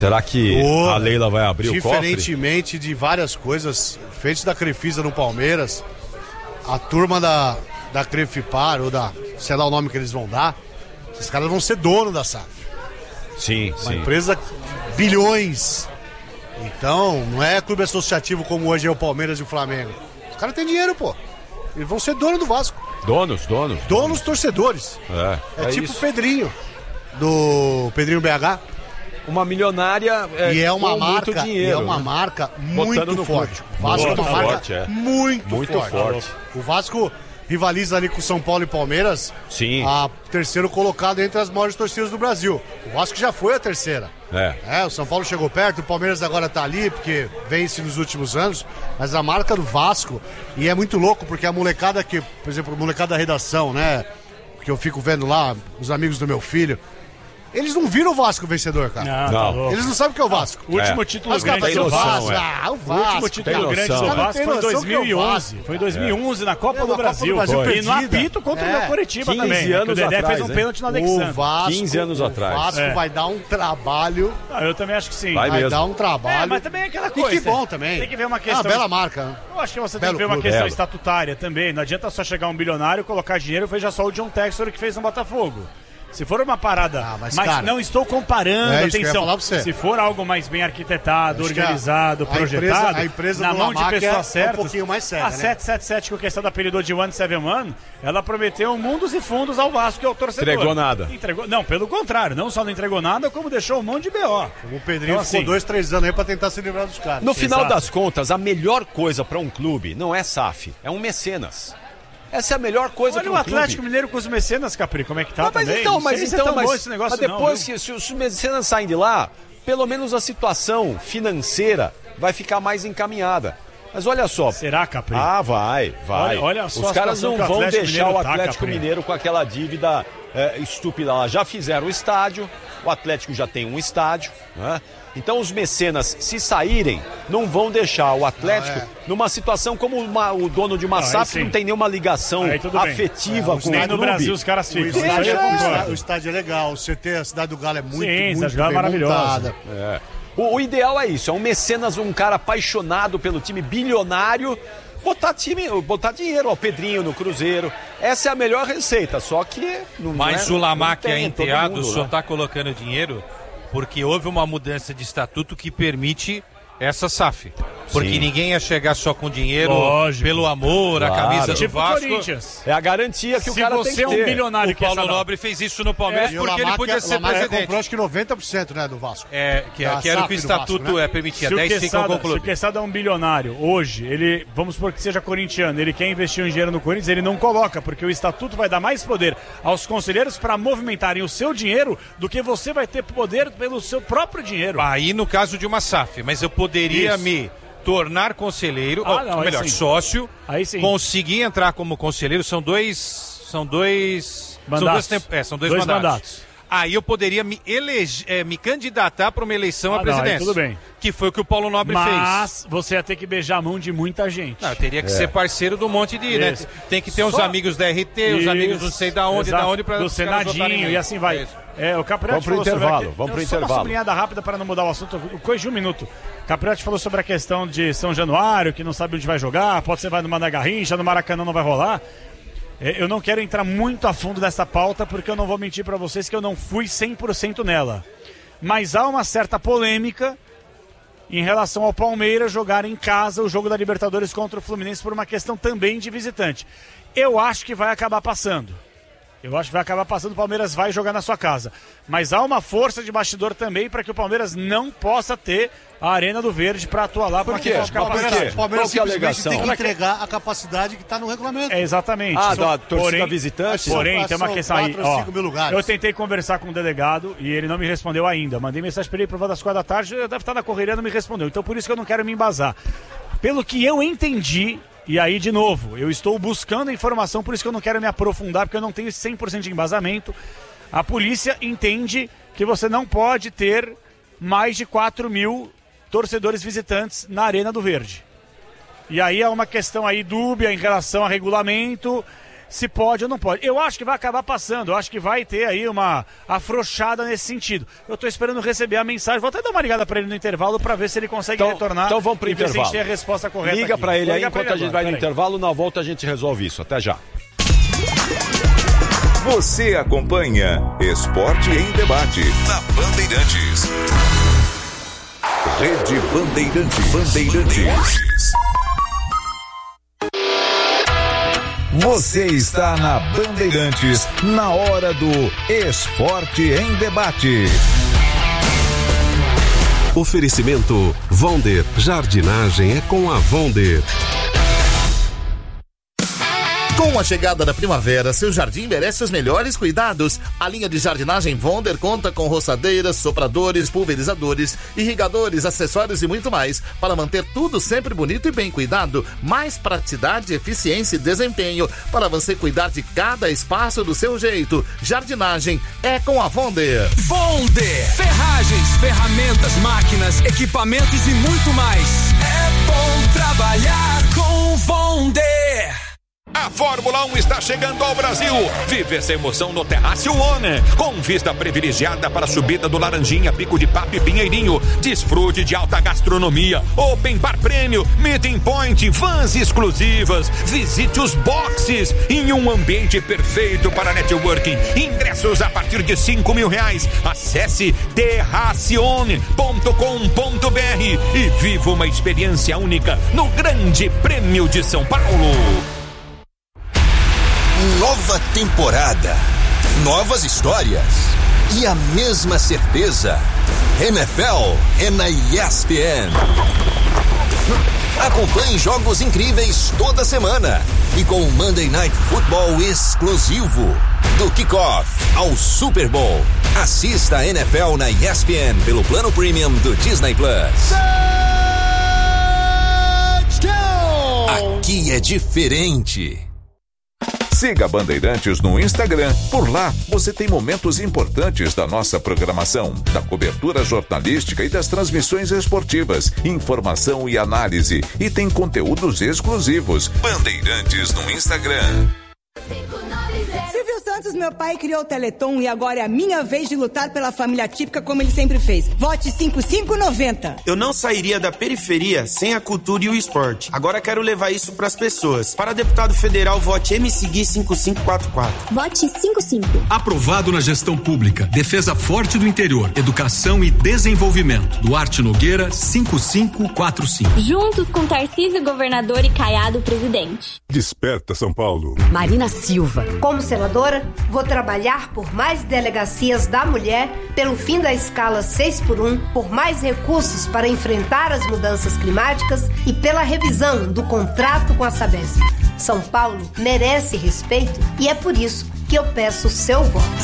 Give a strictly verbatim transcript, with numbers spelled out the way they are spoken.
Será que oh, a Leila vai abrir o cofre? Diferentemente de várias coisas feitas da Crefisa no Palmeiras, a turma da, da Crefipar, ou da, sei lá o nome que eles vão dar, esses caras vão ser dono da S A F. Sim, Uma sim. empresa bilhões. Então, não é clube associativo como hoje é o Palmeiras e o Flamengo. Os caras têm dinheiro, pô. Eles vão ser dono do Vasco. Donos, donos. Donos torcedores. É, é, é tipo o isso. Pedrinho, do Pedrinho B H. Uma milionária é, e é uma com marca, muito dinheiro, é uma né? marca muito forte. O Vasco muito é uma marca forte, é. muito, muito forte. forte. O Vasco rivaliza ali com São Paulo e Palmeiras. Sim. A terceiro colocado entre as maiores torcidas do Brasil. O Vasco já foi a terceira. É. É, o São Paulo chegou perto, o Palmeiras agora tá ali, porque vence nos últimos anos, mas a marca do Vasco, e é muito louco, porque a molecada que, por exemplo, a molecada da redação, né, que eu fico vendo lá, os amigos do meu filho, eles não viram o Vasco vencedor, cara. Não, não. Tá Eles não sabem o que é o Vasco. O último é. título Mas, grande cara, do noção, Vasco. é. Ah, o Vasco. O último título grande do noção. Vasco foi em dois mil e onze. Vasco, Foi em dois mil e onze, é. na Copa, é, do, na Brasil. Copa do Brasil. E no apito contra é. o Coritiba também. quinze anos o Dedé atrás, fez um hein? pênalti no O Alexandre. Vasco, quinze anos o atrás. Vasco É. vai dar um trabalho. Ah, eu também acho que sim. Vai Vai, mesmo. dar um trabalho. É, mas também é aquela E coisa. que bom também. Tem que ver uma É questão. uma bela marca, né? Eu acho que você Belo tem que ver uma clube. questão Belo. estatutária também. Não adianta só chegar um bilionário, colocar dinheiro, veja só o John Textor que fez no Botafogo. Se for uma parada, Ah, mas, mas cara, não estou comparando, é isso que eu ia atenção. falar pra você. Se for algo mais bem arquitetado, Acho que a- organizado, a projetado, empresa- a empresa na do mão de Lamac é- pessoas é um certas, pouquinho mais séria, a né? sete sete sete, que o questão do apelido de One Seven One, ela prometeu mundos e fundos ao Vasco e ao torcedor. Entregou nada. Entregou, não, pelo contrário, não só não entregou nada, como deixou um monte de B O. O Pedrinho Então, ficou assim, dois, três anos aí pra tentar se livrar dos caras. No final Exato. das contas, a melhor coisa para um clube não é S A F, é um mecenas. Essa é a melhor coisa Olha para o um Atlético clube. Mineiro com os mecenas, Capri, como é que tá Ah, mas também? então, Não mas sei se é então, tão bom mas, esse negócio mas não, depois viu? que se os mecenas saem de lá, pelo menos a situação financeira vai ficar mais encaminhada. Mas olha só. Será, Capri? Ah, vai, vai. Olha- olha só os a caras situação não que o vão Atlético deixar Mineiro o tá, Atlético Capri. Mineiro com aquela dívida é, estúpida lá. Já fizeram o estádio, o Atlético já tem um estádio, né? Então os mecenas, se saírem, não vão deixar o Atlético Ah, é. numa situação como uma- o dono de uma Ah, S A aí F que sim. não tem nenhuma ligação Aí tudo bem. afetiva É, com o Nem clube. no Brasil os caras O ficam. estádio, Isso aí eu é, o concordo. estádio- o estádio é legal, o C T, a cidade do Galo é muito, Sim, muito cidade do Galo bem é maravilhosa. montada. É. O, o ideal é isso, é um mecenas, um cara apaixonado pelo time, bilionário, botar time, botar dinheiro, ó, Pedrinho no Cruzeiro. Essa é a melhor receita, só que não Mas não é, o Lamac não é tem em todo enteado, mundo, só né? está colocando dinheiro porque houve uma mudança de estatuto que permite essa S A F. Porque Sim. ninguém ia chegar só com dinheiro Lógico. pelo amor, Claro. a camisa do Tipo o Vasco. Corinthians. É a garantia que o Se cara tem você que é um ter. bilionário O que Paulo essa- Nobre fez isso no Palmeiras E o porque ele Lamac- podia ser Lamac presidente. comprou acho que noventa por cento, né, do Vasco. É, que, Da que era o que o S A F do estatuto Vasco, né? é, permitia. Se o, dez ficam Quesada, com o se o clube. Quesada é um bilionário, hoje, ele, vamos supor que seja corintiano, ele quer investir um dinheiro no Corinthians, ele não coloca, porque o estatuto vai dar mais poder aos conselheiros para movimentarem o seu dinheiro do que você vai ter poder pelo seu próprio dinheiro. Aí no caso de uma S A F, mas eu poderia Isso. me tornar conselheiro, Ah, ou, não, aí melhor, sim. sócio, Aí sim. conseguir entrar como conselheiro, são dois, são dois, Mandatos. são dois, temp- é, são dois, Dois mandatos. mandatos. Aí eu poderia me eleger, é, me candidatar para uma eleição Ah, à não, aí presidência. tudo bem. Que foi o que o Paulo Nobre fez. Mas você ia ter que beijar a mão de muita gente. Não, eu teria que ser parceiro do monte de, né? Isso. Tem que ter os Só- amigos da R T, os amigos não sei da onde, Exato. da onde, para do Senadinho e assim vai. É, o Capriotti Vamos pro falou sobre intervalo, aque- vamos pro Eu- só intervalo. uma sublinhada rápida para não mudar o assunto, coisa de um minuto. O Capriotti falou sobre a questão de São Januário, que não sabe onde vai jogar, pode ser vai numa na Garrincha, no Maracanã não vai rolar. É, Eu não quero entrar muito a fundo nessa pauta, porque eu não vou mentir para vocês que eu não fui cem por cento nela. Mas há uma certa polêmica em relação ao Palmeiras jogar em casa o jogo da Libertadores contra o Fluminense por uma questão também de visitante. Eu acho que vai acabar passando. Eu acho que vai acabar passando, o Palmeiras vai jogar na sua casa. Mas há uma força de bastidor também para que o Palmeiras não possa ter a Arena do Verde para atuar lá. Por porque quê? falta O Por Palmeiras, quê? o Palmeiras Qual que é a simplesmente tem que alegação? entregar a capacidade que está no regulamento. É, exatamente. Ah, São- da torcida porém, visitante? Porém, São- tem uma são questão aí. quatro ou Ó, cinco mil lugares. eu tentei conversar com o delegado e ele não me respondeu ainda. Mandei mensagem para ele por volta das quatro da tarde, deve estar na correria, não me respondeu. Então por isso que eu não quero me embasar. Pelo que eu entendi, e aí de novo, eu estou buscando informação, por isso que eu não quero me aprofundar, porque eu não tenho cem por cento de embasamento. A polícia entende que você não pode ter mais de quatro mil torcedores visitantes na Arena do Verde. E aí é uma questão aí dúbia em relação a regulamento, se pode ou não pode. Eu acho que vai acabar passando, eu acho que vai ter aí uma afrouxada nesse sentido. Eu tô esperando receber a mensagem, vou até dar uma ligada para ele no intervalo para ver se ele consegue então, retornar. Então vamos pro e ver intervalo. se a gente tem a resposta correta. Liga para ele aí enquanto a gente vai no aí. intervalo, na volta a gente resolve isso. Até já. Você acompanha Esporte em Debate na Bandeirantes. Rede Bandeirantes. Bandeirantes. Você está na Bandeirantes, na hora do Esporte em Debate. Oferecimento Vonder. Jardinagem é com a Vonder. Com a chegada da primavera, seu jardim merece os melhores cuidados. A linha de jardinagem Vonder conta com roçadeiras, sopradores, pulverizadores, irrigadores, acessórios e muito mais para manter tudo sempre bonito e bem cuidado. Mais praticidade, eficiência e desempenho para você cuidar de cada espaço do seu jeito. Jardinagem é com a Vonder. Vonder. Ferragens, ferramentas, máquinas, equipamentos e muito mais. É bom trabalhar com Vonder. A Fórmula um está chegando ao Brasil. Vive essa emoção no Terrácio One, com vista privilegiada para a subida do Laranjinha, Pico de Papo e Pinheirinho. Desfrute de alta gastronomia, Open Bar Prêmio, Meeting Point, vans exclusivas. Visite os boxes em um ambiente perfeito para networking. Ingressos a partir de cinco mil reais. Acesse terracione ponto com ponto br e viva uma experiência única no Grande Prêmio de São Paulo. Nova temporada, novas histórias e a mesma certeza. N F L é na E S P N. Acompanhe jogos incríveis toda semana e com o Monday Night Football exclusivo. Do kickoff ao Super Bowl. Assista a N F L na E S P N pelo plano premium do Disney Plus. Aqui é diferente. Siga Bandeirantes no Instagram. Por lá, você tem momentos importantes da nossa programação, da cobertura jornalística e das transmissões esportivas, informação e análise. E tem conteúdos exclusivos. Bandeirantes no Instagram. Silvio Santos, meu pai, criou o Teleton e agora é a minha vez de lutar pela família típica como ele sempre fez. Vote cinco cinco noventa. Eu não sairia da periferia sem a cultura e o esporte. Agora quero levar isso pras pessoas. Para deputado federal, vote M S G cinco cinco quatro quatro. Vote cinco cinco. Aprovado na gestão pública. Defesa forte do interior. Educação e desenvolvimento. Duarte Nogueira, cinco cinco quatro cinco. Juntos com Tarcísio, governador, e Caiado, presidente. Desperta São Paulo. Marina Silva. Como senadora, vou trabalhar por mais delegacias da mulher, pelo fim da escala seis por um, por mais recursos para enfrentar as mudanças climáticas e pela revisão do contrato com a Sabesp. São Paulo merece respeito e é por isso que eu peço o seu voto.